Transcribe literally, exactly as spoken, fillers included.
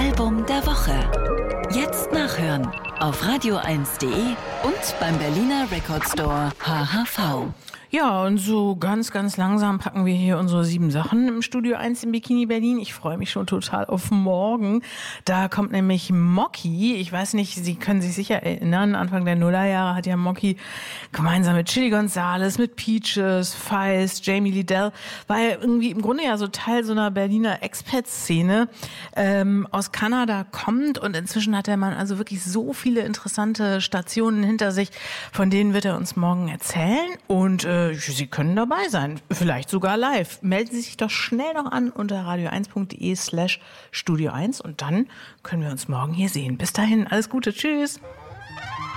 Album der Woche. Jetzt nachhören auf radio eins punkt de und beim Berliner Record Store H H V. Ja, und so ganz, ganz langsam packen wir hier unsere sieben Sachen im Studio eins im Bikini Berlin. Ich freue mich schon total auf morgen. Da kommt nämlich Mocky. Ich weiß nicht, Sie können sich sicher erinnern, Anfang der Nullerjahre hat ja Mocky gemeinsam mit Chili Gonzales, mit Peaches, Feist, Jamie Lidell, war ja irgendwie im Grunde ja so Teil so einer Berliner Expat-Szene, ähm, aus Kanada kommt, und inzwischen hat der Mann also wirklich so viele interessante Stationen hinter sich, von denen wird er uns morgen erzählen, und äh, Sie können dabei sein, vielleicht sogar live. Melden Sie sich doch schnell noch an unter radio eins punkt de slash Studio eins, und dann können wir uns morgen hier sehen. Bis dahin, alles Gute, tschüss.